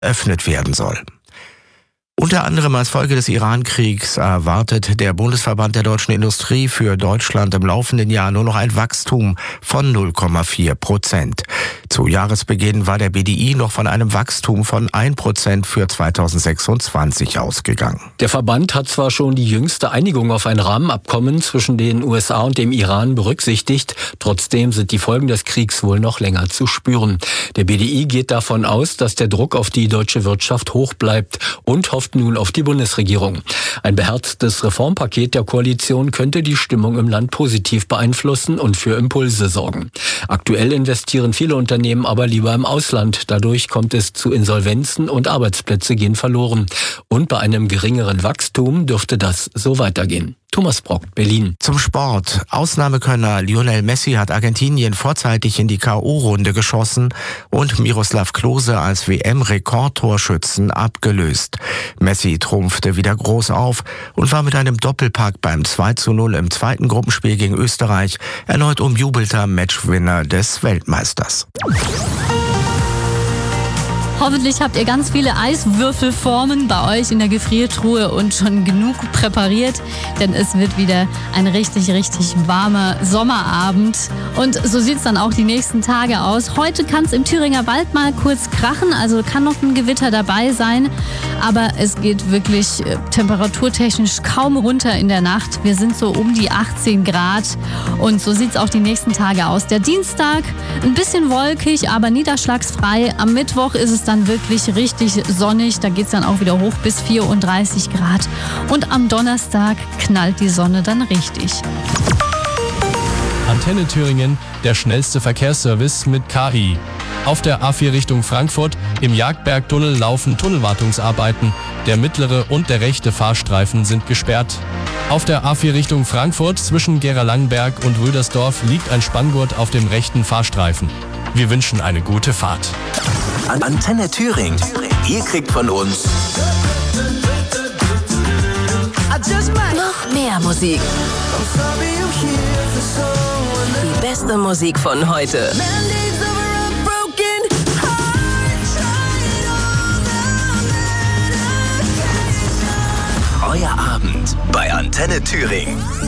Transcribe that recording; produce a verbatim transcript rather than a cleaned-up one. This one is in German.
eröffnet werden soll. Unter anderem als Folge des Iran-Kriegs erwartet der Bundesverband der deutschen Industrie für Deutschland im laufenden Jahr nur noch ein Wachstum von null Komma vier Prozent. Zu Jahresbeginn war der B D I noch von einem Wachstum von ein Prozent für zweitausendsechsundzwanzig ausgegangen. Der Verband hat zwar schon die jüngste Einigung auf ein Rahmenabkommen zwischen den U S A und dem Iran berücksichtigt, trotzdem sind die Folgen des Kriegs wohl noch länger zu spüren. Der B D I geht davon aus, dass der Druck auf die deutsche Wirtschaft hoch bleibt und hofft nun auf die Bundesregierung. Ein beherztes Reformpaket der Koalition könnte die Stimmung im Land positiv beeinflussen und für Impulse sorgen. Aktuell investieren viele Unternehmen aber lieber im Ausland. Dadurch kommt es zu Insolvenzen und Arbeitsplätze gehen verloren. Und bei einem geringeren Wachstum dürfte das so weitergehen. Thomas Brock, Berlin. Zum Sport. Ausnahmekönner Lionel Messi hat Argentinien vorzeitig in die K O-Runde geschossen und Miroslav Klose als W M-Rekordtorschützen abgelöst. Messi trumpfte wieder groß auf und war mit einem Doppelpack beim zwei zu null im zweiten Gruppenspiel gegen Österreich erneut umjubelter Matchwinner des Weltmeisters. Hoffentlich habt ihr ganz viele Eiswürfelformen bei euch in der Gefriertruhe und schon genug präpariert, denn es wird wieder ein richtig, richtig warmer Sommerabend. Und so sieht es dann auch die nächsten Tage aus. Heute kann es im Thüringer Wald mal kurz krachen, also kann noch ein Gewitter dabei sein. Aber es geht wirklich äh, temperaturtechnisch kaum runter in der Nacht. Wir sind so um die achtzehn Grad und so sieht es auch die nächsten Tage aus. Der Dienstag ein bisschen wolkig, aber niederschlagsfrei. Am Mittwoch ist es dann wirklich richtig sonnig. Da geht es dann auch wieder hoch bis vierunddreißig Grad. Und am Donnerstag knallt die Sonne dann richtig. Antenne Thüringen, der schnellste Verkehrsservice mit K I. Auf der A vier Richtung Frankfurt im Jagdbergtunnel laufen Tunnelwartungsarbeiten. Der mittlere und der rechte Fahrstreifen sind gesperrt. Auf der A vier Richtung Frankfurt zwischen Gera-Langenberg und Rüdersdorf liegt ein Spanngurt auf dem rechten Fahrstreifen. Wir wünschen eine gute Fahrt. Antenne Thüringen. Ihr kriegt von uns noch mehr Musik. Die beste Musik von heute. Euer Abend bei Antenne Thüringen.